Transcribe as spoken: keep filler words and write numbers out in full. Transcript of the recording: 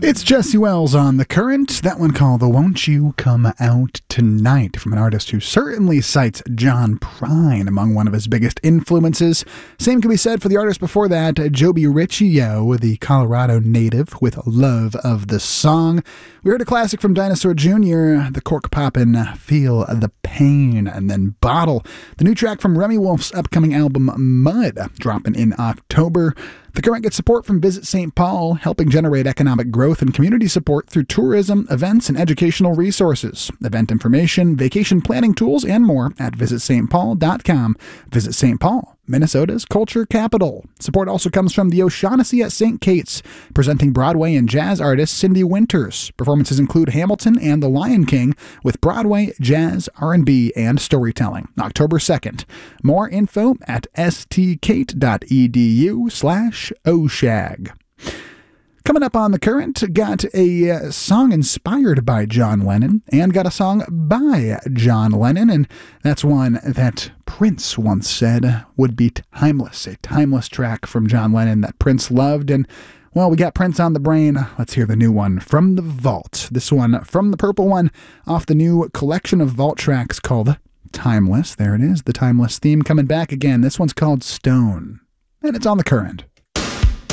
It's Jesse Wells on The Current. That one called the Won't You Come Out Tonight from an artist who certainly cites John Prine among one of his biggest influences. Same can be said for the artist before that, Joby Riccio, the Colorado native, with Love of the Song. We heard a classic from Dinosaur Junior, the Cork Poppin' Feel the Pain, and then Bottle, the new track from Remy Wolf's upcoming album Mud, dropping in October. The Current gets support from Visit Saint Paul, helping generate economic growth and community support through tourism, events, and educational resources. Event information, vacation planning tools, and more at visit st paul dot com. Visit Saint Paul, Minnesota's culture capital. Support also comes from the O'Shaughnessy at Saint Kate's, presenting Broadway and jazz artist Cindy Winters. Performances include Hamilton and The Lion King, with Broadway, jazz, R and B, and storytelling. October second. More info at stkate.edu slash oshag. Coming up on The Current, got a uh, song inspired by John Lennon and got a song by John Lennon, and that's one that Prince once said would be timeless, a timeless track from John Lennon that Prince loved. And well, we got Prince on the brain. Let's hear the new one from the vault. This one from the Purple One off the new collection of vault tracks called Timeless. There it is, the Timeless theme coming back again. This one's called Stone, and it's on The Current.